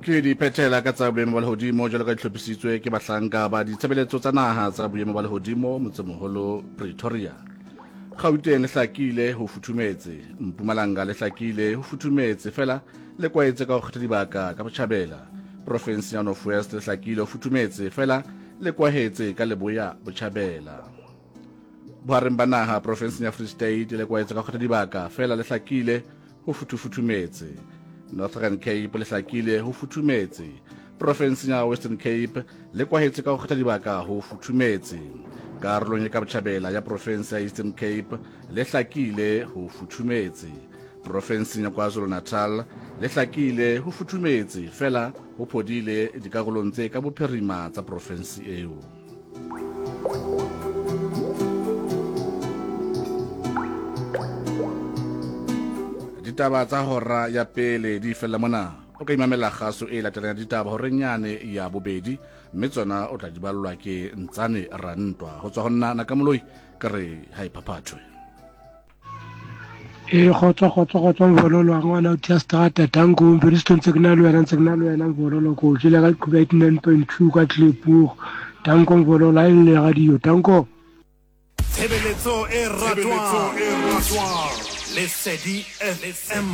ke di phethela ka tsa boemo ba lehodimo jalo ka tlhophisitswe ke bahlanka ba ditshebeletso tsa naha tsa boemo ba lehodimo motsemoholo Pretoria. Gauteng le hlakile ho futhumetse, Mpumalanga le hlakile ho futhumetse fela le kwaetse ka ho kgetha dibaka ka Botjhabela. Province ya North West le hlakile ho futhumetse fela le kwahetse ka Leboya Botjhabela. Bohareng ba naha province ya Free State le kwaetse ka ho kgetha dibaka fela le hlakile ho futhumetse. Northern Cape le hlakile ho futhumetse. Province ya Western Cape le kwahetse ka ho kgetha dibaka ho futhumetse. Karolong ka Botjhabela ya province ya Eastern Cape le hlakile ho futhumetse. Province ya KwaZulu Natal le hlakile ho futhumetse fela ho phodile dikarolong tse ka bophirima tsa province eo. Ditaba tsa hora ya pele di fela mona o ka imamela kgaso e latelang ditaba horenyane ya bobedi mme tsona o tla di ballwa ke Ntsane Rantwa ho tswa ho nna na ka moloi ka re ha iphapathwe khotso vololo ngwana o tia strata tango Bristol signal wena vololo ko jile ka qhubeka 9.2 ka Clearpool tango vololo a ile radio tango tshebeletso e ratwa le Sedi FM